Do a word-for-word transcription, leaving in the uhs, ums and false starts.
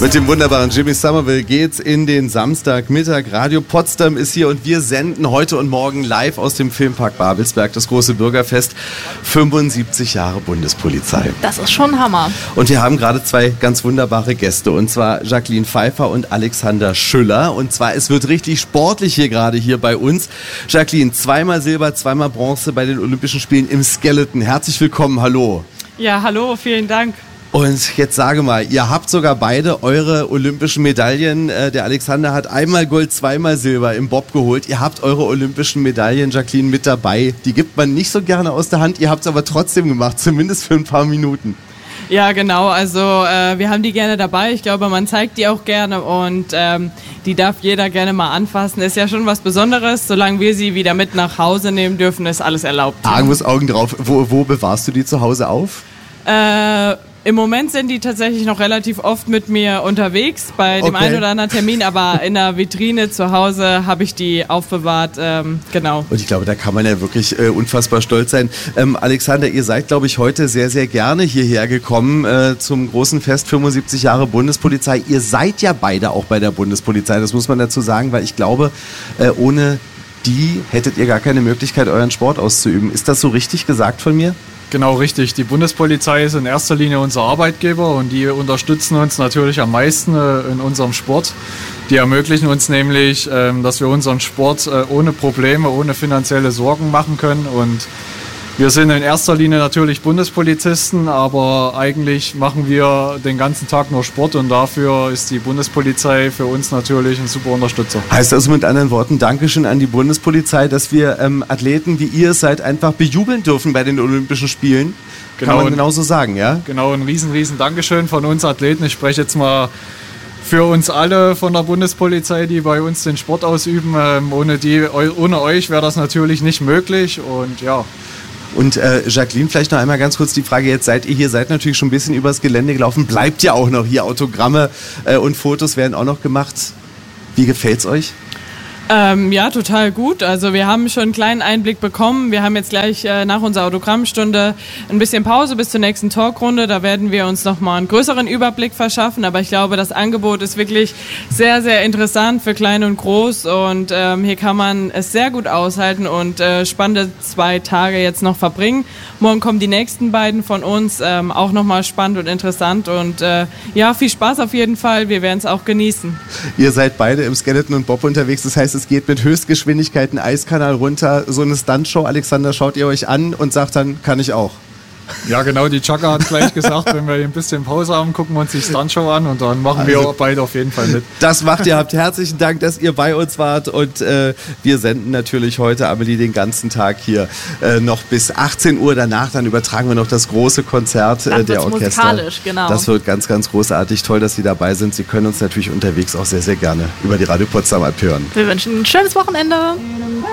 Mit dem wunderbaren Jimmy Somerville geht's in den Samstagmittag. Radio Potsdam ist hier und wir senden heute und morgen live aus dem Filmpark Babelsberg das große Bürgerfest. fünfundsiebzig Jahre Bundespolizei. Das ist schon Hammer. Und wir haben gerade zwei ganz wunderbare Gäste, und zwar Jacqueline Pfeiffer und Alexander Schüller. Und zwar, es wird richtig sportlich hier gerade hier bei uns. Jacqueline, zweimal Silber, zweimal Bronze bei den Olympischen Spielen im Skeleton. Herzlich willkommen, hallo. Ja, hallo, vielen Dank. Und jetzt sage mal, ihr habt sogar beide eure olympischen Medaillen. Äh, der Alexander hat einmal Gold, zweimal Silber im Bob geholt. Ihr habt eure olympischen Medaillen, Jacqueline, mit dabei. Die gibt man nicht so gerne aus der Hand. Ihr habt es aber trotzdem gemacht, zumindest für ein paar Minuten. Ja, genau. Also äh, wir haben die gerne dabei. Ich glaube, man zeigt die auch gerne und ähm, die darf jeder gerne mal anfassen. Ist ja schon was Besonderes. Solange wir sie wieder mit nach Hause nehmen dürfen, ist alles erlaubt. Argus Augen drauf. Wo, wo bewahrst du die zu Hause auf? Äh... Im Moment sind die tatsächlich noch relativ oft mit mir unterwegs, bei dem Okay. einen oder anderen Termin, aber in der Vitrine zu Hause habe ich die aufbewahrt, ähm, genau. Und ich glaube, da kann man ja wirklich äh, unfassbar stolz sein. Ähm, Alexander, ihr seid, glaube ich, heute sehr, sehr gerne hierher gekommen äh, zum großen Fest fünfundsiebzig Jahre Bundespolizei. Ihr seid ja beide auch bei der Bundespolizei, das muss man dazu sagen, weil ich glaube, äh, ohne die hättet ihr gar keine Möglichkeit, euren Sport auszuüben. Ist das so richtig gesagt von mir? Genau, richtig. Die Bundespolizei ist in erster Linie unser Arbeitgeber und die unterstützen uns natürlich am meisten äh, in unserem Sport. Die ermöglichen uns nämlich, ähm, dass wir unseren Sport äh, ohne Probleme, ohne finanzielle Sorgen machen können. Und wir sind in erster Linie natürlich Bundespolizisten, aber eigentlich machen wir den ganzen Tag nur Sport und dafür ist die Bundespolizei für uns natürlich ein super Unterstützer. Heißt also mit anderen Worten, Dankeschön an die Bundespolizei, dass wir ähm, Athleten wie ihr seid einfach bejubeln dürfen bei den Olympischen Spielen. Genau, kann man genauso sagen, ja? Genau, ein riesen, riesen Dankeschön von uns Athleten. Ich spreche jetzt mal für uns alle von der Bundespolizei, die bei uns den Sport ausüben. Ähm, ohne, die, ohne euch wäre das natürlich nicht möglich und ja. Und äh, Jacqueline, vielleicht noch einmal ganz kurz die Frage, jetzt seid ihr hier, seid natürlich schon ein bisschen übers Gelände gelaufen, bleibt ja auch noch hier, Autogramme äh, und Fotos werden auch noch gemacht. Wie gefällt's euch? Ähm, ja, total gut. Also wir haben schon einen kleinen Einblick bekommen. Wir haben jetzt gleich äh, nach unserer Autogrammstunde ein bisschen Pause bis zur nächsten Talkrunde. Da werden wir uns nochmal einen größeren Überblick verschaffen. Aber ich glaube, das Angebot ist wirklich sehr, sehr interessant für klein und groß. Und ähm, hier kann man es sehr gut aushalten und äh, spannende zwei Tage jetzt noch verbringen. Morgen kommen die nächsten beiden von uns. Ähm, auch nochmal spannend und interessant. Und äh, ja, viel Spaß auf jeden Fall. Wir werden es auch genießen. Ihr seid beide im Skeleton und Bob unterwegs. Das heißt, es geht mit Höchstgeschwindigkeit einen Eiskanal runter. So eine Stuntshow, Alexander, schaut ihr euch an und sagt dann, kann ich auch. Ja, genau, die Chaka hat gleich gesagt, wenn wir ein bisschen Pause haben, gucken wir uns die Stuntshow an und dann machen wir Also, beide auf jeden Fall mit. Das macht ihr. Habt herzlichen Dank, dass ihr bei uns wart und äh, wir senden natürlich heute, Amelie, den ganzen Tag hier äh, noch bis achtzehn Uhr. Danach dann übertragen wir noch das große Konzert äh, der Orchester. Musikalisch, genau. Das wird ganz, ganz großartig. Toll, dass Sie dabei sind. Sie können uns natürlich unterwegs auch sehr, sehr gerne über die Radio Potsdam abhören. Wir wünschen ein schönes Wochenende.